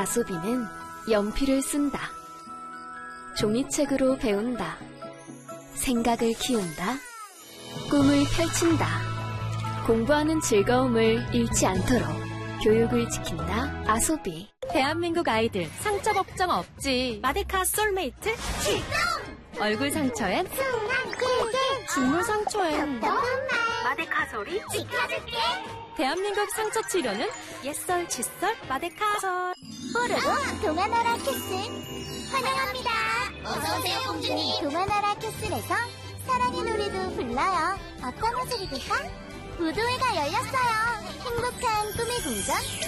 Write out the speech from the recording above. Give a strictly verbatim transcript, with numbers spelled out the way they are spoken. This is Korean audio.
아소비는 연필을 쓴다. 종이책으로 배운다. 생각을 키운다. 꿈을 펼친다. 공부하는 즐거움을 잃지 않도록 교육을 지킨다. 아소비. 대한민국 아이들 상처 걱정 없지. 마데카 솔메이트 출동! 얼굴 상처엔 순한 꿀꿀 중물 상처엔 마데카 소리 지켜줄게. 대한민국 상처 치료는 옛설 칫솔 마데카솔. 뽀로로 동화나라 캐슬 환영합니다. 어서오세요 공주님. 동화나라 캐슬에서 사랑의 노래도 불러요. 어떤 모습이 될까? 무도회가 열렸어요. 행복한 꿈의 궁전